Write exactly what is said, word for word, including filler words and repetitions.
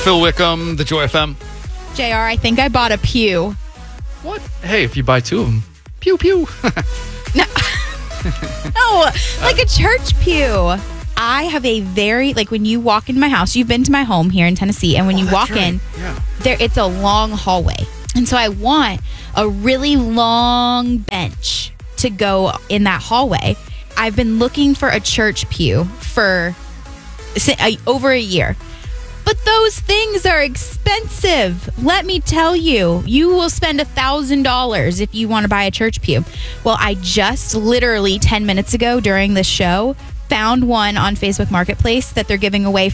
Phil Wickham, the Joy F M. J R, I think I bought a pew. What? Hey, if you buy two of them, pew pew. No, no, like a church pew. I have a very, like when you walk into my house, you've been to my home here in Tennessee, and when Oh, you that's walk right. in, Yeah. there it's a long hallway. And so I want a really long bench to go in that hallway. I've been looking for a church pew for si- uh, over a year. But those things are expensive. Let me tell you, you will spend a thousand dollars if you want to buy a church pew. Well, I just literally ten minutes ago during the show found one on Facebook Marketplace that they're giving away